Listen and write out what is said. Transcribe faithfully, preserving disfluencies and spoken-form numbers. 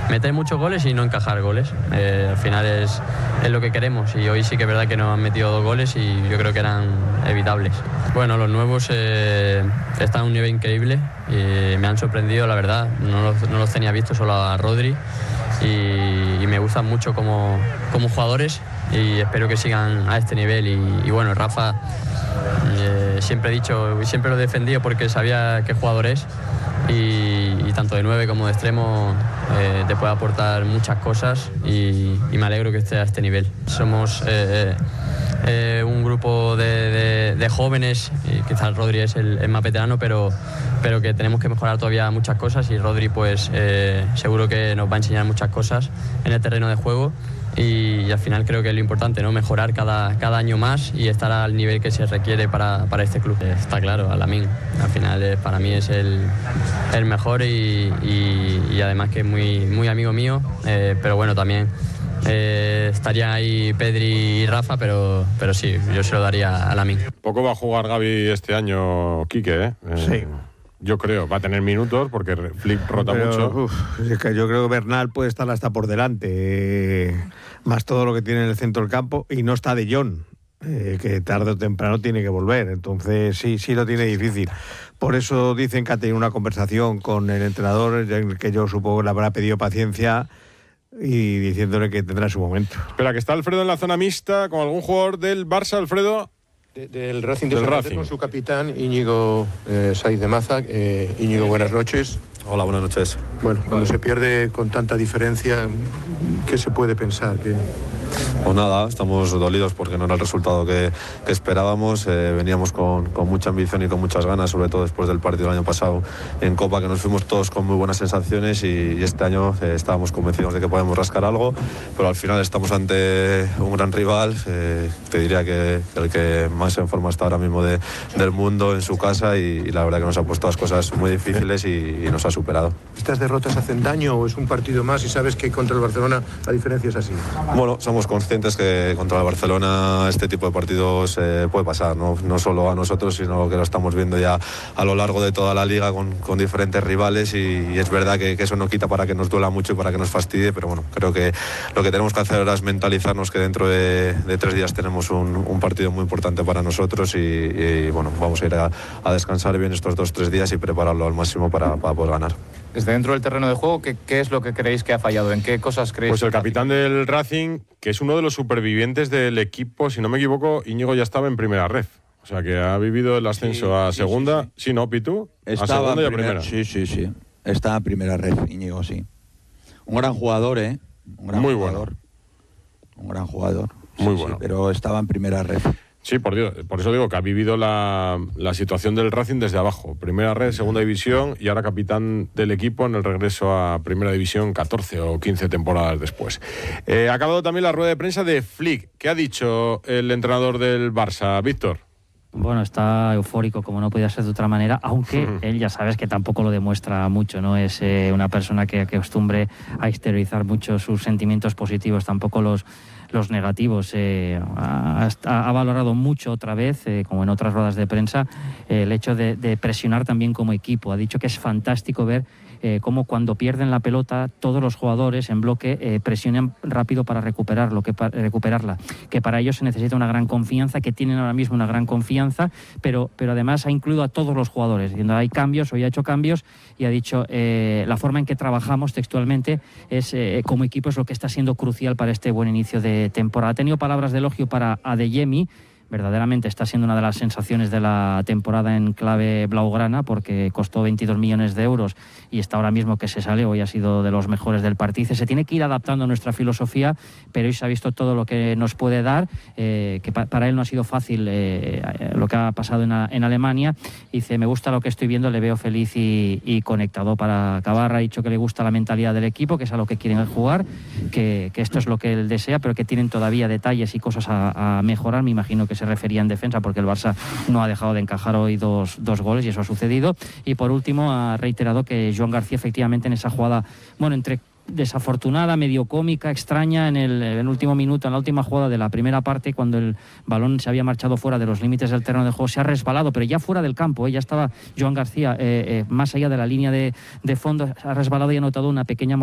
meter muchos goles y no encajar goles. Eh, al final es, es lo que queremos y hoy sí que es verdad que nos han metido dos goles y yo creo que eran evitables. Bueno, los nuevos eh, están a un nivel increíble y me han sorprendido, la verdad. No los, no los tenía visto, solo a Rodri y, y me gustan mucho como, como jugadores y espero que sigan a este nivel. Y, y bueno, Rafa, eh, siempre he dicho y siempre lo he defendido porque sabía qué jugador es. Y, y tanto de nueve como de extremo eh, te puede aportar muchas cosas y, y me alegro que esté a este nivel. Somos eh, eh, un grupo de, de, de jóvenes, y quizás Rodri es el, el más veterano, pero, pero que tenemos que mejorar todavía muchas cosas y Rodri pues eh, seguro que nos va a enseñar muchas cosas en el terreno de juego. Y, y al final creo que es lo importante, ¿no? Mejorar cada, cada año más y estar al nivel que se requiere para, para este club. Está claro, Lamine, al final es, para mí es el, el mejor y, y, y además que es muy, muy amigo mío, eh, pero bueno, también eh, estaría ahí Pedri y Rafa, pero, pero sí, yo se lo daría a Lamine. Poco va a jugar Gavi este año, Quique, ¿eh? eh sí. Yo creo, va a tener minutos porque Flick rota Pero, mucho. Uf, es que yo creo que Bernal puede estar hasta por delante, eh, más todo lo que tiene en el centro del campo, y no está De Jong, eh, que tarde o temprano tiene que volver. Entonces sí, sí lo tiene difícil. Por eso dicen que ha tenido una conversación con el entrenador, que yo supongo que le habrá pedido paciencia y diciéndole que tendrá su momento. Espera, que está Alfredo en la zona mixta con algún jugador del Barça, Alfredo. De, del Racing de del Santander, Racing. Con su capitán Íñigo eh, Saiz de Maza. Eh, Íñigo, buenas noches. Hola, buenas noches. Bueno, cuando se pierde con tanta diferencia, ¿qué se puede pensar? ¿Qué... Pues nada, estamos dolidos porque no era el resultado que, que esperábamos. Eh, veníamos con, con mucha ambición y con muchas ganas, sobre todo después del partido del año pasado en Copa, que nos fuimos todos con muy buenas sensaciones y, y este año eh, estábamos convencidos de que podemos rascar algo, pero al final estamos ante un gran rival. Eh, te diría que el que más en forma está ahora mismo de, del mundo en su casa y, y la verdad que nos ha puesto las cosas muy difíciles y, y nos ha superado. ¿Estas derrotas hacen daño o es un partido más y sabes que contra el Barcelona la diferencia es así? Bueno, somos conscientes que contra el Barcelona este tipo de partidos eh, puede pasar, ¿no? No solo a nosotros, sino que lo estamos viendo ya a lo largo de toda la liga con, con diferentes rivales y, y es verdad que, que eso no quita para que nos duela mucho y para que nos fastidie, pero bueno, creo que lo que tenemos que hacer ahora es mentalizarnos que dentro de, de tres días tenemos un, un partido muy importante para nosotros y, y bueno, vamos a ir a, a descansar bien estos dos, tres días y prepararlo al máximo para, para poder ganar. Desde dentro del terreno de juego, ¿qué, ¿qué es lo que creéis que ha fallado? ¿En qué cosas creéis? Pues el que capitán del Racing, que es uno de los supervivientes del equipo, si no me equivoco, Íñigo ya estaba en primera red. O sea, que ha vivido el ascenso sí, a segunda. Sí, sí, sí. sí, ¿no, Pitu? Estaba a segunda y a primera, primera. Sí, sí, sí. Estaba en primera red, Íñigo, sí. Un gran jugador, ¿eh? Un gran Muy jugador. bueno. Un gran jugador. Muy sí, bueno. Sí, pero estaba en primera red. Sí, por Dios, por eso digo que ha vivido la, la situación del Racing desde abajo. Primera red, segunda división y ahora capitán del equipo en el regreso a primera división catorce o quince temporadas después. Eh, ha acabado también la rueda de prensa de Flick. ¿Qué ha dicho el entrenador del Barça, Víctor? Bueno, está eufórico, como no podía ser de otra manera, aunque uh-huh. él ya sabes que tampoco lo demuestra mucho, no es eh, una persona que, que acostumbre a exteriorizar mucho sus sentimientos positivos, tampoco los los negativos. Eh, ha, ha valorado mucho otra vez, eh, como en otras ruedas de prensa, eh, el hecho de, de presionar también como equipo. Ha dicho que es fantástico ver eh, cómo cuando pierden la pelota todos los jugadores en bloque eh, presionan rápido para recuperarlo, que para recuperarla, que para ellos se necesita una gran confianza, que tienen ahora mismo una gran confianza, pero, pero además ha incluido a todos los jugadores, diciendo hay cambios, hoy ha hecho cambios y ha dicho eh, la forma en que trabajamos textualmente es eh, como equipo es lo que está siendo crucial para este buen inicio de temporada. Ha tenido palabras de elogio para Adeyemi. Verdaderamente está siendo una de las sensaciones de la temporada en clave blaugrana porque costó veintidós millones de euros y está ahora mismo que se sale, hoy ha sido de los mejores del partido. Se tiene que ir adaptando a nuestra filosofía, pero hoy se ha visto todo lo que nos puede dar, eh, que pa- para él no ha sido fácil eh, lo que ha pasado en, a, en Alemania. Dice, me gusta lo que estoy viendo, le veo feliz y, y conectado. Para acabar, ha dicho que le gusta la mentalidad del equipo, que es a lo que quieren jugar, que, que esto es lo que él desea, pero que tienen todavía detalles y cosas a, a mejorar. Me imagino que se refería en defensa porque el Barça no ha dejado de encajar hoy dos, dos goles y eso ha sucedido. Y por último ha reiterado que Joan García efectivamente en esa jugada, bueno, entre desafortunada, medio cómica, extraña, en el, en el último minuto, en la última jugada de la primera parte, cuando el balón se había marchado fuera de los límites del terreno de juego, se ha resbalado, pero ya fuera del campo, ¿eh? Ya estaba Joan García eh, eh, más allá de la línea de, de fondo, ha resbalado y ha notado una pequeña